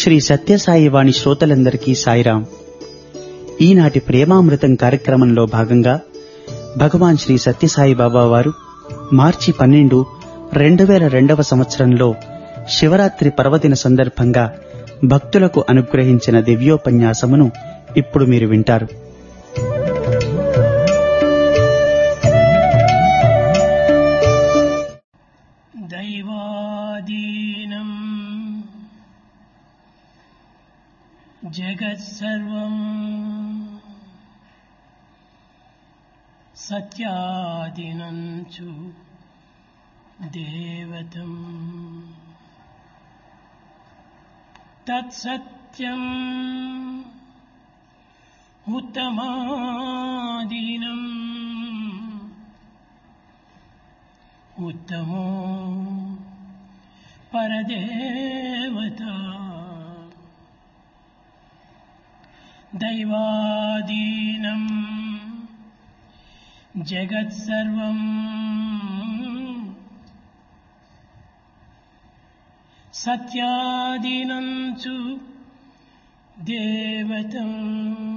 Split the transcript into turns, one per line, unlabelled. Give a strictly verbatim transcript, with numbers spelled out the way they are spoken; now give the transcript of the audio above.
శ్రీ సత్యసాయి వాణి శ్రోతలందరికీ సాయిరాం. ఈనాటి ప్రేమామృతం కార్యక్రమంలో భాగంగా భగవాన్ శ్రీ సత్యసాయి బాబా వారు మార్చి పన్నెండు రెండు వేల రెండవ సంవత్సరంలో శివరాత్రి పర్వదిన సందర్భంగా భక్తులకు అనుగ్రహించిన దివ్యోపన్యాసమును ఇప్పుడు మీరు వింటారు.
దైవాదీనం జగత్సర్వం సత్యాదినంచు దేవతం తత్సత్యం ఉత్తమాదీనం ఉత్తమో పరదేవత. దైవాదీనం జగత్సర్వం సత్యాదీనం చు దేవతం